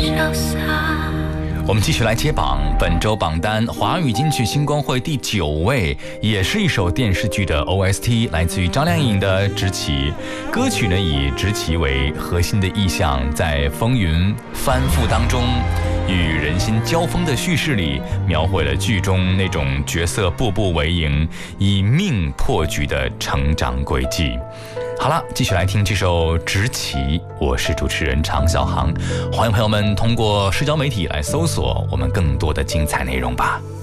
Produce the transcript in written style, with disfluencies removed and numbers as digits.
我们继续来揭榜，本周榜单华语金曲新光会第9位，也是一首电视剧的 OST， 来自于张靓颖的《执棋》。歌曲呢以执棋为核心的意象，在风云翻覆当中，与人心交锋的叙事里，描绘了剧中那种角色步步为营、以命破局的成长轨迹。好了，继续来听这首《执棋》，我是主持人常小航，欢迎朋友们通过社交媒体来搜索我们更多的精彩内容吧。